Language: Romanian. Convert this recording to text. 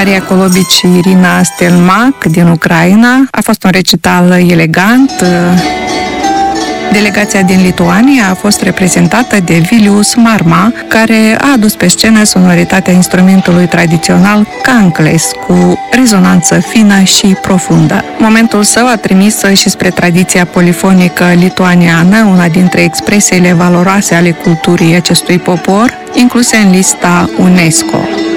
Maria Colobici și Irina Stelmac din Ucraina. A fost un recital elegant. Delegația din Lituania a fost reprezentată de Vilius Marma, care a adus pe scenă sonoritatea instrumentului tradițional kankles, cu rezonanță fină și profundă. Momentul său a trimis și spre tradiția polifonică lituaniană, una dintre expresiile valoroase ale culturii acestui popor, incluse în lista UNESCO.